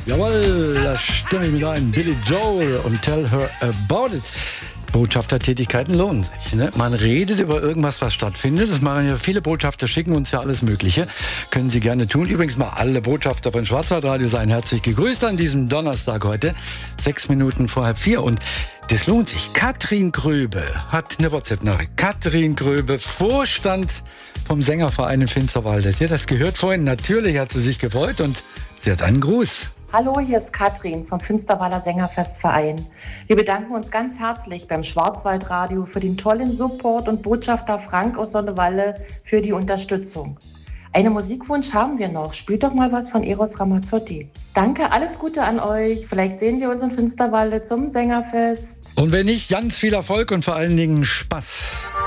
Jawohl, da stimme ich mit ein. Billy Joel und Tell Her About It. Botschaftertätigkeiten lohnen sich. Ne? Man redet über irgendwas, was stattfindet. Das machen ja viele Botschafter, schicken uns ja alles Mögliche. Können Sie gerne tun. Übrigens mal alle Botschafter von Schwarzwaldradio seien herzlich gegrüßt an diesem Donnerstag heute. 6 Minuten vor 3:30. Und das lohnt sich. Katrin Gröbe hat eine WhatsApp-Nachricht. Katrin Gröbe, Vorstand vom Sängerverein in Finsterwalde. Ja, das gehört vorhin. Natürlich hat sie sich gefreut und sie hat einen Gruß. Hallo, hier ist Katrin vom Finsterwalder Sängerfestverein. Wir bedanken uns ganz herzlich beim Schwarzwaldradio für den tollen Support und Botschafter Frank aus Sonnewalle für die Unterstützung. Einen Musikwunsch haben wir noch. Spielt doch mal was von Eros Ramazzotti. Danke, alles Gute an euch. Vielleicht sehen wir uns in Finsterwalde zum Sängerfest. Und wenn nicht, ganz viel Erfolg und vor allen Dingen Spaß.